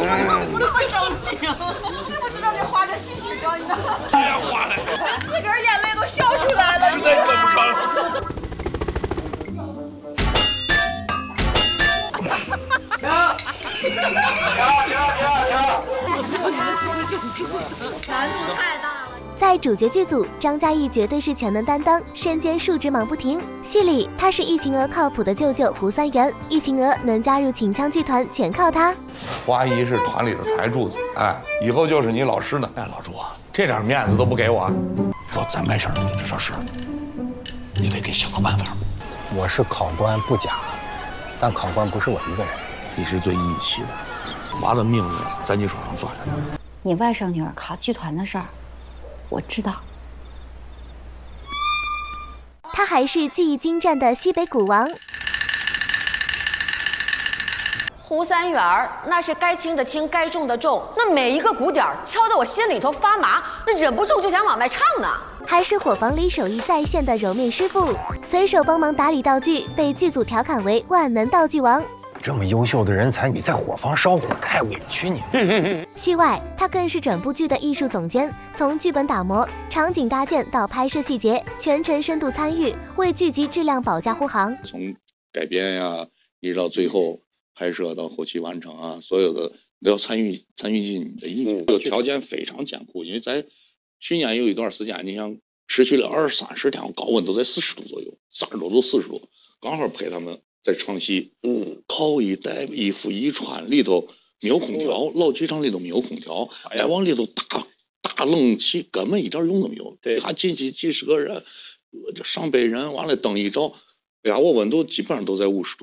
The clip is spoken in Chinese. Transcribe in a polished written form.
不那么着急啊！知不知道你花着心血教你的？ 别花了， 自个儿眼泪都笑出来了。 实在跟不上了。 难度太大了。 在主角剧组，张嘉译绝对是潜能担当，身兼数职忙不停。戏里，他是易晴娥靠谱的舅舅胡三元，易晴娥能加入秦腔剧团全靠他。 胡阿姨是团里的财柱子，哎，以后就是你老师呢。哎，老朱啊，这点面子都不给我，说咱没事儿，这事儿你得给想个办法。 我是考官不假，但考官不是我一个人。 你是最义气的，娃的命运在你手上攥着。 你外甥女儿考剧团的事儿，我知道。 他还是技艺精湛的西北鼓王。 胡三元儿，那是该轻的轻，该重的重，那每一个鼓点敲得我心里头发麻，那忍不住就想往外唱呢。 还是伙房里手艺在线的揉面师傅，随手帮忙打理道具，被剧组调侃为万能道具王。 这么优秀的人才，你在伙房烧火，太委屈你了。 戏外，他更是整部剧的艺术总监，从剧本打磨、场景搭建到拍摄细节，全程深度参与，为剧集质量保驾护航。 从改编呀，一直到最后拍摄到后期完成啊，所有的都要参与进你的意见。这个条件非常艰苦，因为在去年有一段时间，你想持续了20-30天，高温都在40度左右，30多度、40度，刚好陪他们在唱戏。靠一带衣服一穿，里头没有空调，老剧场里头没有空调，哎，往里头大冷气根本一点用都没有。对，他进去几十个人，上百人，完了灯一照，哎呀，我温度基本上都在50度。